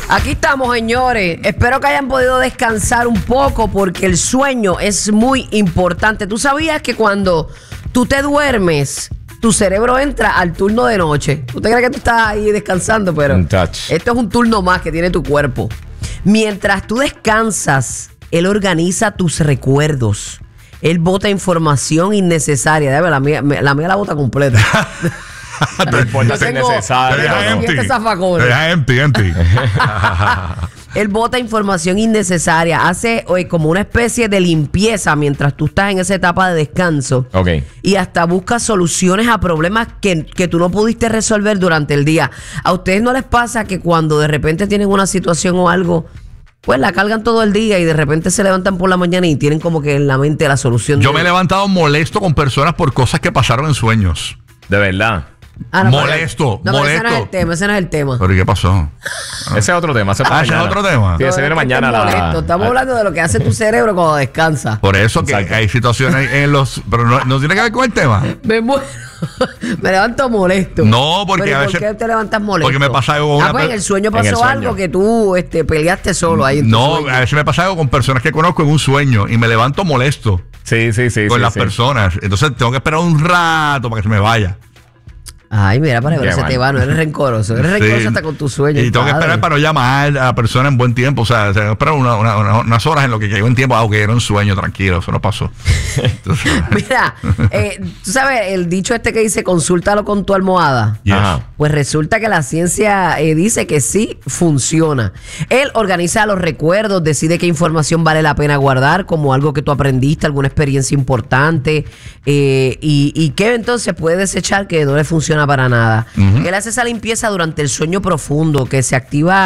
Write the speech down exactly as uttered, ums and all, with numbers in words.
Aquí estamos, señores. Espero que hayan podido descansar un poco porque el sueño es muy importante. ¿Tú sabías que cuando tú te duermes, tu cerebro entra al turno de noche? ¿Tú te crees que tú estás ahí descansando? Pero esto es un turno más que tiene tu cuerpo. Mientras tú descansas, él organiza tus recuerdos. Él bota información innecesaria. Debe, la mía la, mía la bota completa. No importa si es necesario. Deja empty, empty. Él bota información innecesaria, hace oye, como una especie de limpieza mientras tú estás en esa etapa de descanso. Okay. Y hasta busca soluciones a problemas que, que tú no pudiste resolver durante el día. ¿A ustedes no les pasa que cuando de repente tienen una situación o algo, pues la cargan todo el día y de repente se levantan por la mañana y tienen como que en la mente la solución? Yo de... me he levantado molesto con personas por cosas que pasaron en sueños. De verdad. Ah, no, molesto, no, molesto. Ese no es el tema, ese no es el tema. ¿Pero qué pasó? Ese es otro tema. Ese ah, ese es otro tema. Sí, ese viene mañana. La... Molesto. Estamos hablando de lo que hace tu cerebro cuando descansa. Por eso que Exacto. hay situaciones en los... Pero no, no tiene que ver con el tema. Me muero. Me levanto molesto. No, porque ¿Pero a ¿por veces... qué te levantas molesto? Porque me pasa algo con ah, una... pues en el sueño pasó el sueño. algo que tú este, peleaste solo ahí en tu No, sueño. a veces me pasa algo con personas que conozco en un sueño y me levanto molesto. Sí, sí, sí. Con sí, las sí. personas. Entonces tengo que esperar un rato para que se me vaya. Ay, mira, para ver, se te va, no eres rencoroso. Eres Sí. rencoroso hasta con tus sueños. Y tengo que padre. esperar para no llamar a la persona en buen tiempo. O sea, tengo que esperar una, una, una, unas horas en lo que llegó en tiempo. Ah, ok, era un sueño, tranquilo, eso no pasó. Entonces, Mira, eh, tú sabes, el dicho este que dice, consúltalo con tu almohada. yes. Ajá. Pues resulta que la ciencia eh, dice que sí funciona. Él organiza los recuerdos, decide qué información vale la pena guardar, como algo que tú aprendiste, alguna experiencia importante, eh, y, y qué entonces puede desechar que no le funciona para nada. Uh-huh. Él hace esa limpieza durante el sueño profundo, que se activa